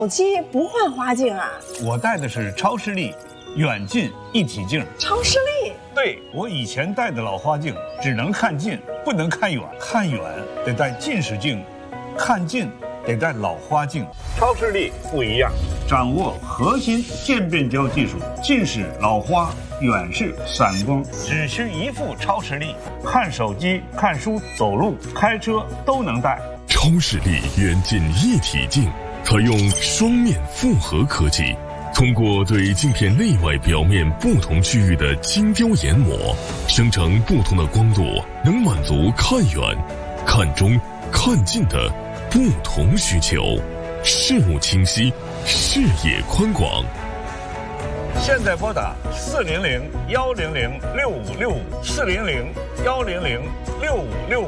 手机不换花镜啊？ 我戴的是超视力远近一体镜。 超视力？ 对，我以前戴的老花镜只能看近，不能看远，看远得戴近视镜，看近得戴老花镜。超视力不一样，掌握核心渐变焦技术，近视、老花、远视、散光，只需一副超视力，看手机、看书、走路、开车都能戴。 超视力远近一体镜采用双面复合科技，通过对镜片内外表面不同区域的精雕研磨，生成不同的光度，能满足看远、看中、看近的不同需求，视物清晰，视野宽广。 现在拨打400-100-6565，400-100-6565。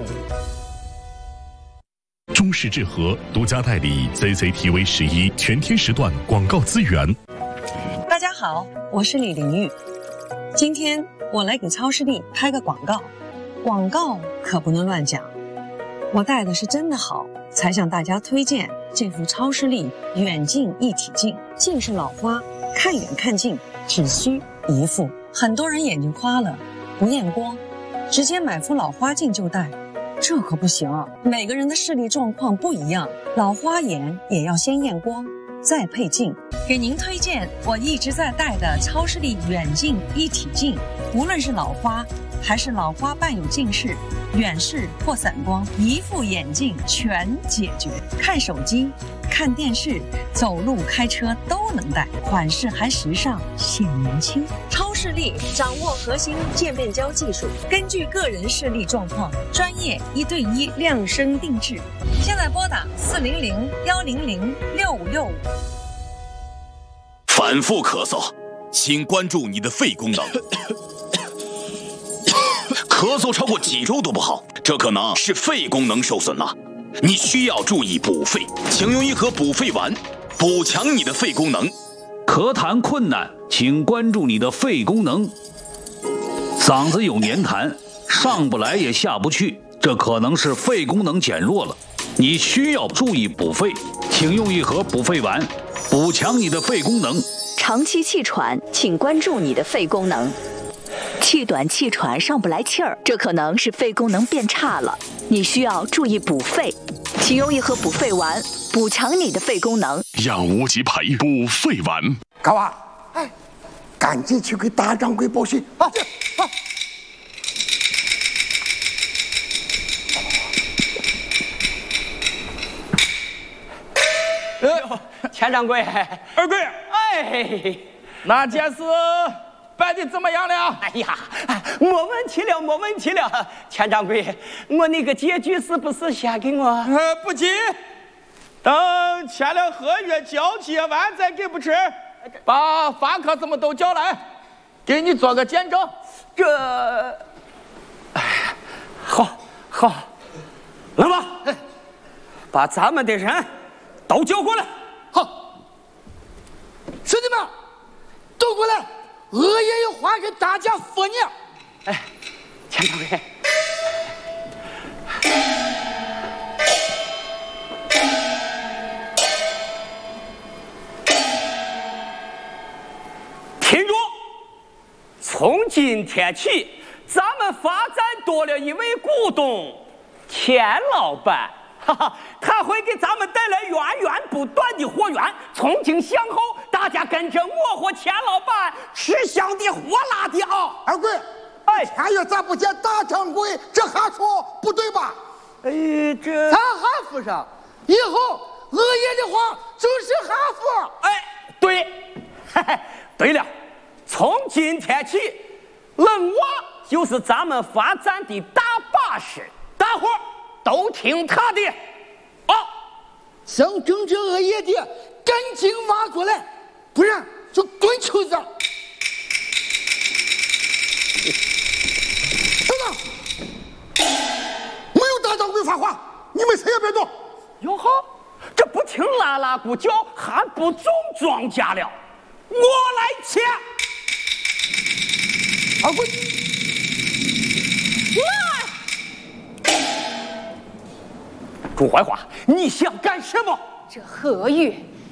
中视智和独家代理 CCTV11全天时段广告资源。 大家好，我是李玲玉。今天我来给超视力拍个广告，广告可不能乱讲。我戴的是真的好，才向大家推荐这副超视力远近一体镜。近视老花，看远看近只需一副。很多人眼睛花了，不验光，直接买副老花镜就戴。这可不行啊！每个人的视力状况不一样，老花眼也要先验光，再配镜。给您推荐我一直在戴的超视力远近一体镜，无论是老花还是老花伴有近视、远视或散光，一副眼镜全解决。看手机、看电视、走路、开车都能戴，款式还时尚，显年轻。超视力掌握核心渐变焦技术，根据个人视力状况，专业1对1量身定制。现在拨打400-100-6565。 反复咳嗽，请关注你的肺功能。咳嗽超过几周都不好，这可能是肺功能受损了。你需要注意补肺，请用一盒补肺丸，补强你的肺功能。 咳痰困难，请关注你的肺功能。嗓子有黏痰，上不来也下不去，这可能是肺功能减弱了。你需要注意补肺，请用一盒补肺丸，补强你的肺功能。 长期气喘，请关注你的肺功能。气短气喘上不来气儿，这可能是肺功能变差了，你需要注意补肺，请用一盒补肺丸，补强你的肺功能。 养无极培补肺丸。 高娃，哎，赶紧去给大掌柜报信啊！好。 钱掌柜， 二贵， 哎， 那件事办的怎么样了？ 哎呀，没问题了，没问题了。钱掌柜，我那个结局是不是先给我？ 不急，等签了合约交接完再给不迟。把房客什么都叫来，给你做个见证。 这，好，来吧，把咱们的人都叫过来。 好，兄弟们，都过来，我也有话给大家说呢。 哎，钱掌柜，听着，从今天起，咱们发展多了一位股东，钱老板。哈哈，他会给咱们带来源源不断的货源。从今向后，大家跟着我和钱老板吃香的喝辣的啊！ 二贵， 哎， 签约咱不见大掌柜，这还说不对吧？ 哎，这咱还附上，以后恶言的话就是还附。 哎，对，嘿嘿，对了，从今天起，冷娃就是咱们发展的大把式，大伙都听他的啊！ 想整这恶业的，赶紧挖过来，不然就滚球子。等等，没有大掌柜发话，你们谁也别动。 哟呵，这不听啦啦咕叫，还不种庄稼了？我来签。 二贵。 朱怀华，你想干什么？ 这合约